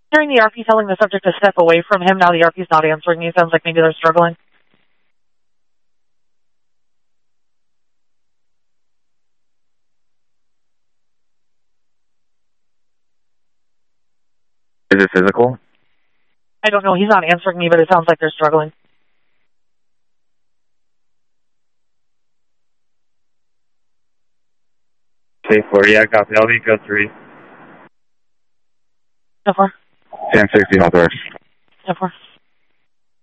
Hearing the RP telling the subject to step away from him, now the RP's not answering me. Sounds like maybe they're struggling. Is it physical? I don't know. He's not answering me, but it sounds like they're struggling. K4, yeah, copy. I'll be code 3. So far. 1060 Hawthorne. So far.